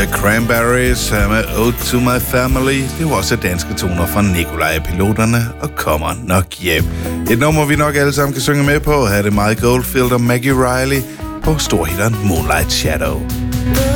The Cranberries med Ode to My Family. Det var også danske toner fra Nikolaj Piloterne og kommer nok hjem. Et nummer, vi nok alle sammen kan synge med på, her er det Mike Oldfield og Maggie Riley på storhitteren Moonlight Shadow.